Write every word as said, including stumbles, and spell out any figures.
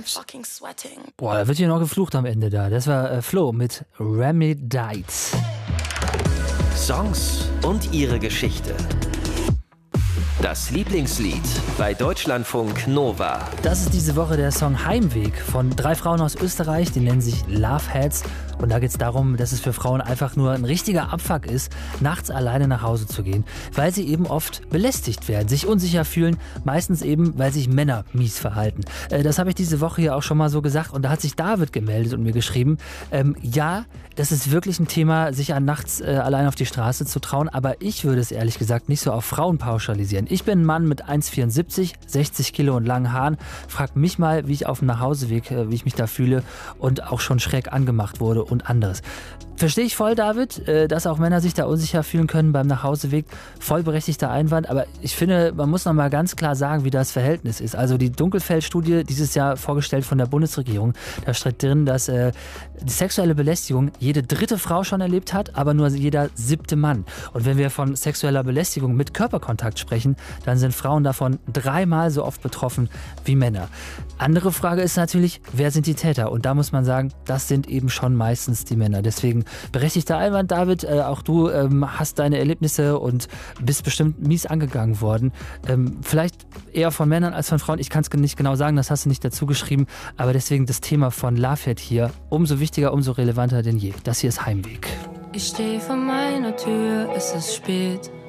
Boah, da wird hier noch geflucht am Ende da. Das war äh, Flo mit Remedite. Songs und ihre Geschichte. Das Lieblingslied bei Deutschlandfunk Nova. Das ist diese Woche der Song Heimweg von drei Frauen aus Österreich, die nennen sich Loveheads. Und da geht es darum, dass es für Frauen einfach nur ein richtiger Abfuck ist, nachts alleine nach Hause zu gehen, weil sie eben oft belästigt werden, sich unsicher fühlen, meistens eben, weil sich Männer mies verhalten. Äh, das habe ich diese Woche hier auch schon mal so gesagt und da hat sich David gemeldet und mir geschrieben, ähm, ja, das ist wirklich ein Thema, sich an nachts äh, allein auf die Straße zu trauen, aber ich würde es ehrlich gesagt nicht so auf Frauen pauschalisieren. Ich bin ein Mann mit eins Komma vierundsiebzig, sechzig Kilo und langen Haaren. Frag mich mal, wie ich auf dem Nachhauseweg, äh, wie ich mich da fühle und auch schon schräg angemacht wurde und anderes. Verstehe ich voll, David, äh, dass auch Männer sich da unsicher fühlen können beim Nachhauseweg. Voll berechtigter Einwand, aber ich finde, man muss noch mal ganz klar sagen, wie das Verhältnis ist. Also die Dunkelfeld-Studie, dieses Jahr vorgestellt von der Bundesregierung, da steht drin, dass äh, die sexuelle Belästigung jede dritte Frau schon erlebt hat, aber nur jeder siebte Mann. Und wenn wir von sexueller Belästigung mit Körperkontakt sprechen, dann sind Frauen davon dreimal so oft betroffen wie Männer. Andere Frage ist natürlich, wer sind die Täter? Und da muss man sagen, das sind eben schon meistens die Männer. Deswegen berechtigter Einwand, David, äh, auch du ähm, hast deine Erlebnisse und bist bestimmt mies angegangen worden. Ähm, vielleicht eher von Männern als von Frauen. Ich kann es nicht genau sagen, das hast du nicht dazu geschrieben. Aber deswegen das Thema von Lovehead hier umso wichtiger, umso relevanter denn je. Das hier ist Heimweg. Ich stehe vor meiner Tür, es ist spät.